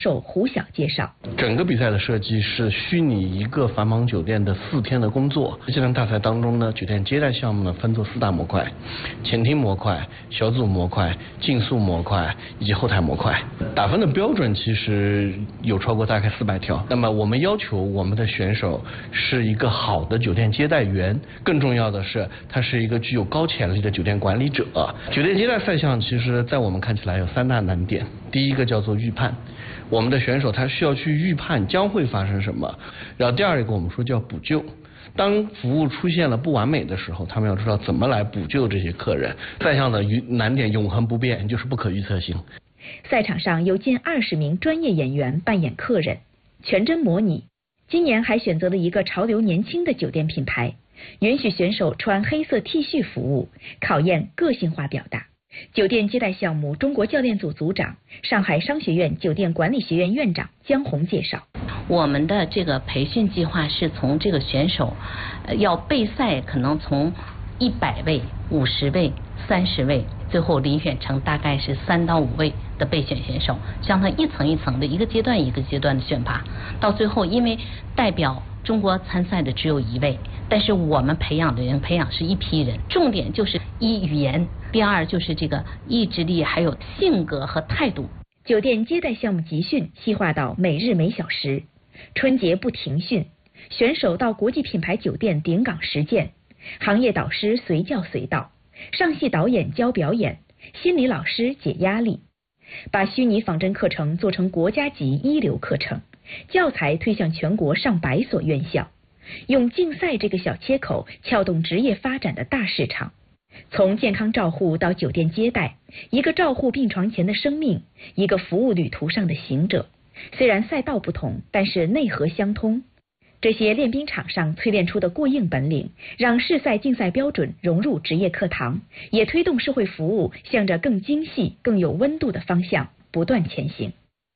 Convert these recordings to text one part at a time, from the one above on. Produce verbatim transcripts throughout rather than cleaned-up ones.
受胡晓介绍。 整个比赛的设计是虚拟一个繁忙酒店的四天的工作。这场大赛当中呢，酒店接待项目呢分作四大模块：前厅模块、小组模块、竞速模块以及后台模块。打分的标准其实有超过大概四百条。那么我们要求我们的选手是一个好的酒店接待员，更重要的是他是一个具有高潜力的酒店管理者。酒店接待赛项其实在我们看起来有三大难点，第一个叫做预判。我们的选手他需要去预判将会发生什么，然后第二个我们说叫补救，当服务出现了不完美的时候，他们要知道怎么来补救这些客人。赛项的难点永恒不变，就是不可预测性。 赛场上有近二十名专业演员扮演客人，全真模拟。今年还选择了一个潮流年轻的酒店品牌，允许选手穿黑色 T 恤服务，考验个性化表达。酒店接待项目中国教练组组长、上海商学院酒店管理学院院长江红介绍， 我们的这个培训计划是从这个选手要备赛，可能从一百位、五十位、三十位，最后遴选成大概是三到五位的备选选手，让他一层一层的，一个阶段一个阶段的选拔，到最后因为代表中国参赛的只有一位，但是我们培养的人培养是一批人，重点就是一语言，第二就是这个意志力，还有性格和态度。 酒店接待项目集训细化到每日每小时，春节不停训，选手到国际品牌酒店顶岗实践，行业导师随叫随到，上戏导演教表演，心理老师解压力，把虚拟仿真课程做成国家级一流课程，教材推向全国上百所院校，用竞赛这个小切口撬动职业发展的大市场。从健康照护到酒店接待，一个照护病床前的生命，一个服务旅途上的行者。虽然赛道不同，但是内核相通。这些练兵场上淬炼出的过硬本领，让市赛竞赛标准融入职业课堂，也推动社会服务向着更精细、更有温度的方向不断前行。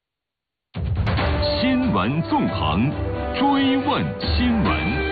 新闻纵横，追问新闻。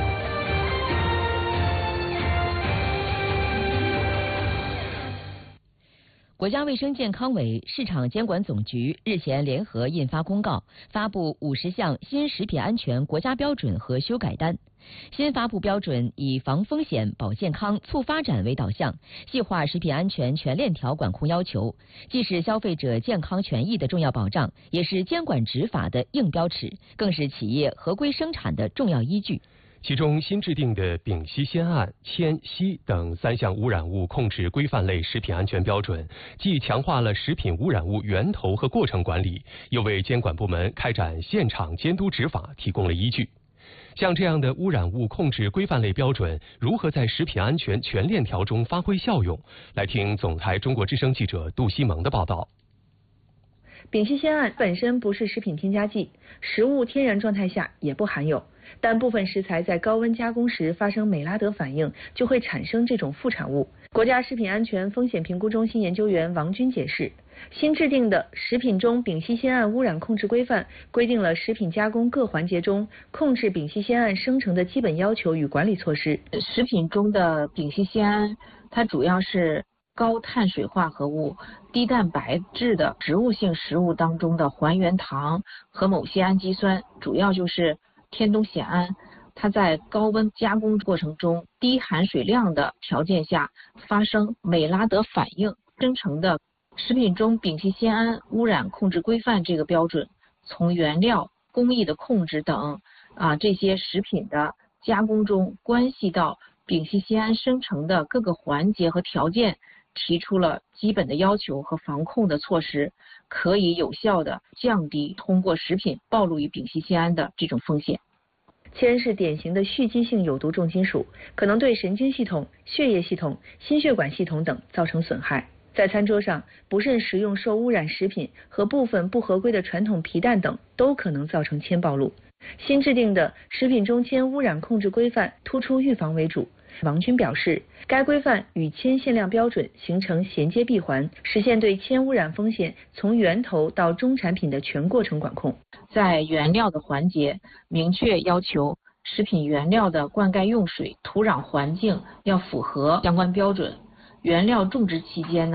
国家卫生健康委、市场监管总局日前联合印发公告，发布五十项新食品安全国家标准和修改单。新发布标准以防风险、保健康、促发展为导向，细化食品安全全链条管控要求，既是消费者健康权益的重要保障，也是监管执法的硬标尺，更是企业合规生产的重要依据。 其中新制定的丙烯酰胺、铅、硒等三项污染物控制规范类食品安全标准，既强化了食品污染物源头和过程管理，又为监管部门开展现场监督执法提供了依据。像这样的污染物控制规范类标准如何在食品安全全链条中发挥效用？来听总台中国之声记者杜西蒙的报道。 丙烯酰胺本身不是食品添加剂，食物天然状态下也不含有，但部分食材在高温加工时发生美拉德反应，就会产生这种副产物。国家食品安全风险评估中心研究员王军解释，新制定的食品中丙烯酰胺污染控制规范规定了食品加工各环节中控制丙烯酰胺生成的基本要求与管理措施。 食品中的丙烯酰胺，它主要是高碳水化合物、低蛋白质的植物性食物当中的还原糖和某些氨基酸，主要就是天冬酰胺。它在高温加工过程中低含水量的条件下发生美拉德反应生成的。食品中丙烯酰胺污染控制规范这个标准，从原料、工艺的控制等啊这些食品的加工中关系到丙烯酰胺生成的各个环节和条件，提出了基本的要求和防控的措施，可以有效的降低通过食品暴露于丙烯酰胺的这种风险。 铅是典型的蓄积性有毒重金属，可能对神经系统、血液系统、心血管系统等造成损害。在餐桌上，不慎食用受污染食品和部分不合规的传统皮蛋等，都可能造成铅暴露。新制定的食品中铅污染控制规范突出预防为主。王军表示，该规范与铅限量标准形成衔接闭环，实现对铅污染风险从源头到终产品的全过程管控。 在原料的环节，明确要求食品原料的灌溉用水、土壤环境要符合相关标准。原料种植期间呢，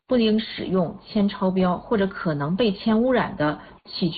不应使用铅超标或者可能被铅污染的器具。